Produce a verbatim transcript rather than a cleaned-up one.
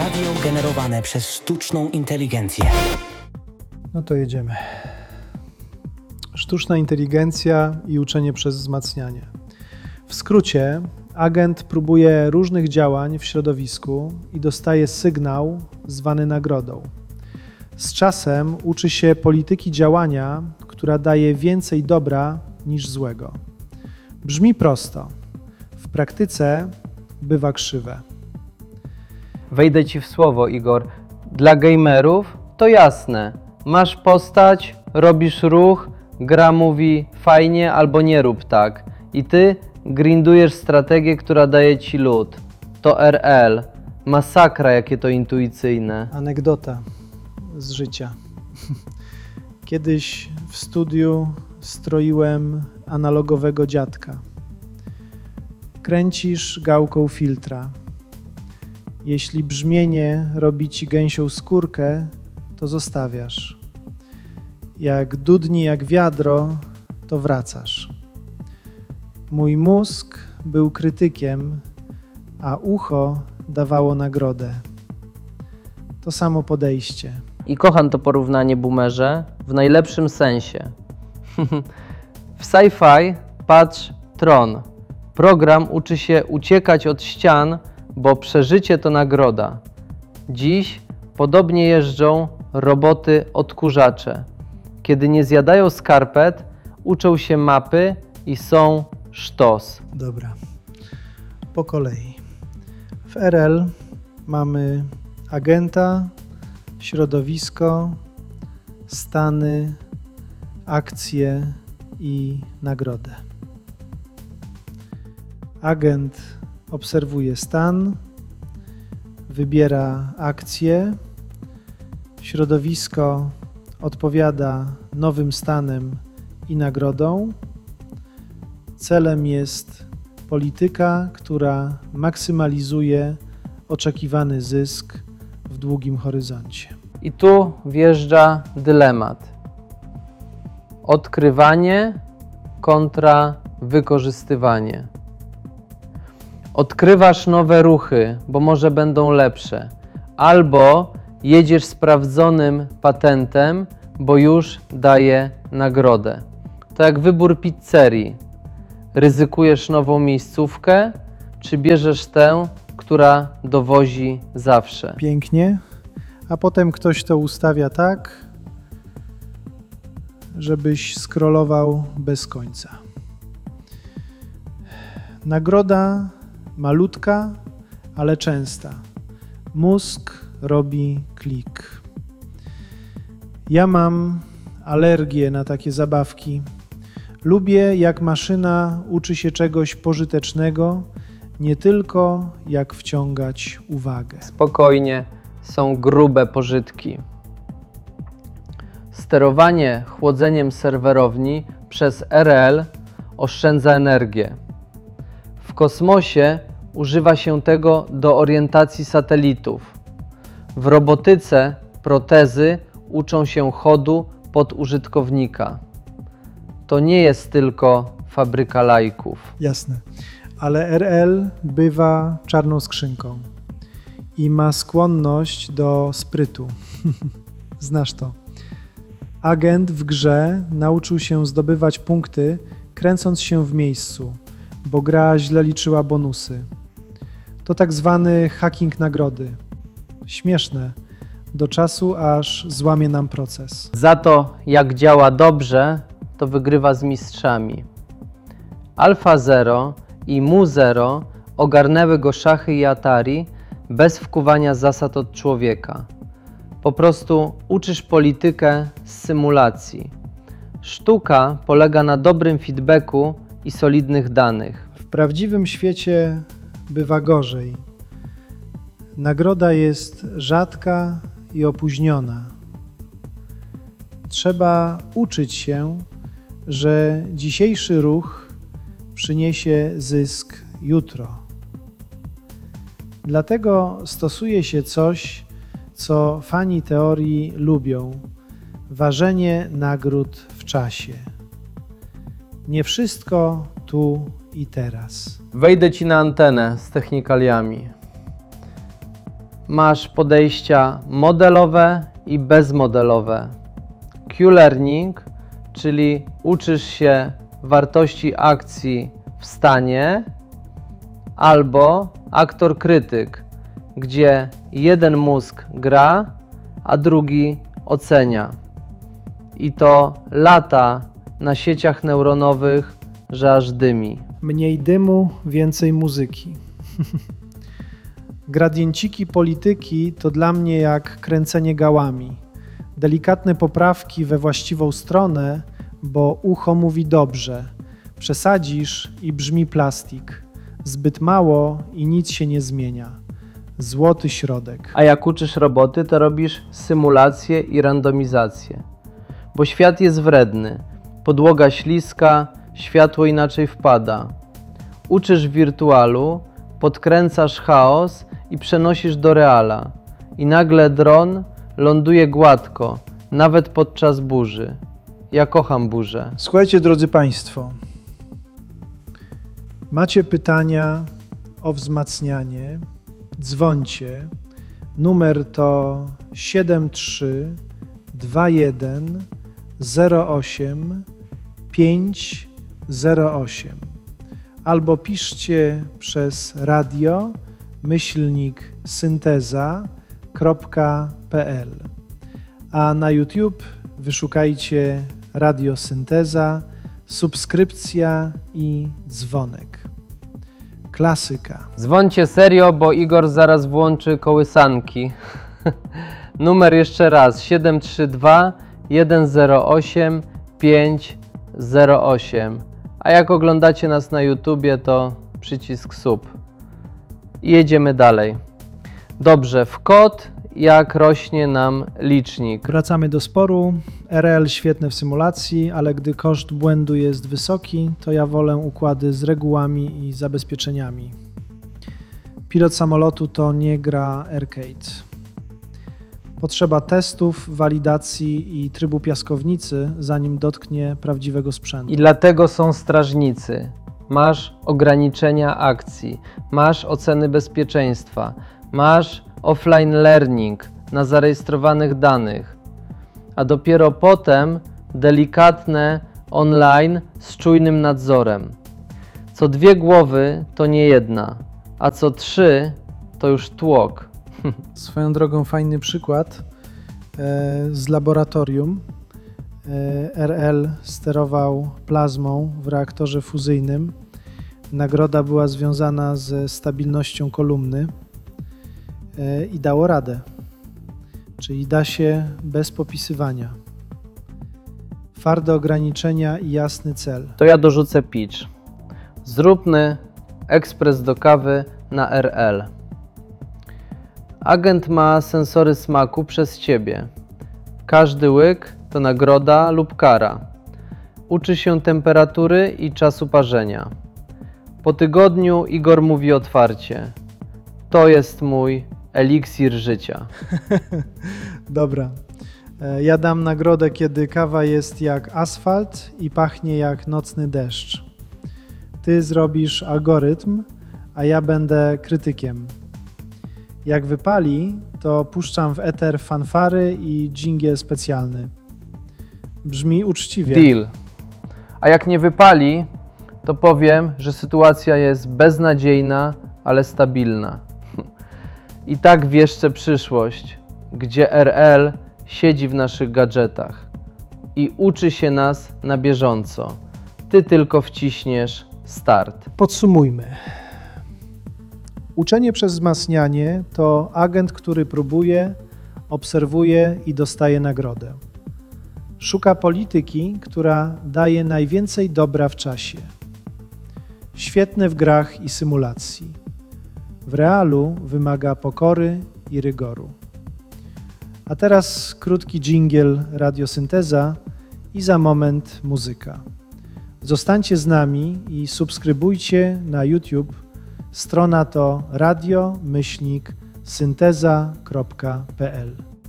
Radio generowane przez sztuczną inteligencję. No to jedziemy. Sztuczna inteligencja i uczenie przez wzmacnianie. W skrócie, agent próbuje różnych działań w środowisku i dostaje sygnał zwany nagrodą. Z czasem uczy się polityki działania, która daje więcej dobra niż złego. Brzmi prosto. W praktyce bywa krzywe. Wejdę ci w słowo, Igor. Dla gamerów to jasne. Masz postać, robisz ruch, gra mówi fajnie albo nie rób tak. I ty grindujesz strategię, która daje ci loot. To R L. Masakra, jakie to intuicyjne. Anegdota z życia. Kiedyś w studiu stroiłem analogowego dziadka. Kręcisz gałką filtra. Jeśli brzmienie robi ci gęsią skórkę, to zostawiasz. Jak dudni jak wiadro, to wracasz. Mój mózg był krytykiem, a ucho dawało nagrodę. To samo podejście. I kocham to porównanie, boomerze, w najlepszym sensie. W sci-fi patrz Tron. Program uczy się uciekać od ścian, bo przeżycie to nagroda. Dziś podobnie jeżdżą roboty odkurzacze. Kiedy nie zjadają skarpet, uczą się mapy i są sztos. Dobra. Po kolei. W R L mamy agenta, środowisko, stany, akcje i nagrodę. Agent obserwuje stan, wybiera akcję, środowisko odpowiada nowym stanem i nagrodą. Celem jest polityka, która maksymalizuje oczekiwany zysk w długim horyzoncie. I tu wjeżdża dylemat. Odkrywanie kontra wykorzystywanie. Odkrywasz nowe ruchy, bo może będą lepsze. Albo jedziesz sprawdzonym patentem, bo już daje nagrodę. To jak wybór pizzerii. Ryzykujesz nową miejscówkę, czy bierzesz tę, która dowozi zawsze? Pięknie, a potem ktoś to ustawia tak, żebyś scrollował bez końca. Nagroda malutka, ale częsta. Mózg robi klik. Ja mam alergię na takie zabawki. Lubię, jak maszyna uczy się czegoś pożytecznego, nie tylko jak wciągać uwagę. Spokojnie, są grube pożytki. Sterowanie chłodzeniem serwerowni przez R L oszczędza energię. W kosmosie używa się tego do orientacji satelitów. W robotyce protezy uczą się chodu pod użytkownika. To nie jest tylko fabryka lajków. Jasne, ale R L bywa czarną skrzynką i ma skłonność do sprytu. Znasz to. Agent w grze nauczył się zdobywać punkty, kręcąc się w miejscu, bo gra źle liczyła bonusy. To tak zwany hacking nagrody. Śmieszne, do czasu aż złamie nam proces. Za to, jak działa dobrze, to wygrywa z mistrzami. Alpha Zero i Mu Zero ogarnęły go szachy i Atari bez wkuwania zasad od człowieka. Po prostu uczysz politykę z symulacji. Sztuka polega na dobrym feedbacku i solidnych danych. W prawdziwym świecie bywa gorzej. Nagroda jest rzadka i opóźniona. Trzeba uczyć się, że dzisiejszy ruch przyniesie zysk jutro. Dlatego stosuje się coś, co fani teorii lubią: ważenie nagród w czasie. Nie wszystko tu i teraz. Wejdę ci na antenę z technikaliami. masz podejścia modelowe i bezmodelowe. Q-learning, czyli uczysz się wartości akcji w stanie, albo aktor-krytyk, gdzie jeden mózg gra, a drugi ocenia. I to lata na sieciach neuronowych, że aż dymi. Mniej dymu, więcej muzyki. Gradienciki polityki to dla mnie jak kręcenie gałami. Delikatne poprawki we właściwą stronę, bo ucho mówi dobrze. Przesadzisz i brzmi plastik. Zbyt mało i nic się nie zmienia. Złoty środek. A jak uczysz roboty, to robisz symulację i randomizację. Bo świat jest wredny. Podłoga śliska, światło inaczej wpada. Uczysz w wirtualu, podkręcasz chaos i przenosisz do reala. I nagle dron ląduje gładko, nawet podczas burzy. Ja kocham burzę. Słuchajcie, drodzy Państwo, macie pytania o wzmacnianie, dzwońcie. Numer to siedem trzy dwa jeden zero osiem pięć zero osiem albo piszcie przez radio myślnik synteza kropka p l, a na YouTube wyszukajcie Radio Synteza, subskrypcja i dzwonek. Klasyka. Dzwońcie serio, bo Igor zaraz włączy kołysanki. Numer jeszcze raz siedem trzy dwa jeden zero osiem pięć zero osiem. A jak oglądacie nas na YouTubie, to przycisk sub. I jedziemy dalej. Dobrze, w kod jak rośnie nam licznik. Wracamy do sporu. R L świetne w symulacji, ale gdy koszt błędu jest wysoki, to ja wolę układy z regułami i zabezpieczeniami. Pilot samolotu to nie gra arcade. Potrzeba testów, walidacji i trybu piaskownicy, zanim dotknie prawdziwego sprzętu. I dlatego są strażnicy. Masz ograniczenia akcji, masz oceny bezpieczeństwa, masz offline learning na zarejestrowanych danych, a dopiero potem delikatne online z czujnym nadzorem. Co dwie głowy to nie jedna, a co trzy to już tłok. Swoją drogą fajny przykład e, z laboratorium. E, R L sterował plazmą w reaktorze fuzyjnym. Nagroda była związana ze stabilnością kolumny e, i dało radę. Czyli da się bez popisywania. Twarde ograniczenia i jasny cel. To ja dorzucę pitch. Zróbmy ekspres do kawy na R L. Agent ma sensory smaku przez Ciebie. Każdy łyk to nagroda lub kara. Uczy się temperatury i czasu parzenia. Po tygodniu Igor mówi otwarcie. To jest mój eliksir życia. Dobra. E, Ja dam nagrodę, kiedy kawa jest jak asfalt i pachnie jak nocny deszcz. Ty zrobisz algorytm, a ja będę krytykiem. Jak wypali, to puszczam w eter fanfary i dżingiel specjalny. Brzmi uczciwie. Deal. A jak nie wypali, to powiem, że sytuacja jest beznadziejna, ale stabilna. I tak wieszczę przyszłość, gdzie R L siedzi w naszych gadżetach i uczy się nas na bieżąco. Ty tylko wciśniesz start. Podsumujmy. Uczenie przez wzmacnianie to agent, który próbuje, obserwuje i dostaje nagrodę. Szuka polityki, która daje najwięcej dobra w czasie. Świetny w grach i symulacji. W realu wymaga pokory i rygoru. A teraz krótki dżingiel Radiosynteza i za moment muzyka. Zostańcie z nami i subskrybujcie na YouTube. Strona to radio myślnik synteza kropka p l.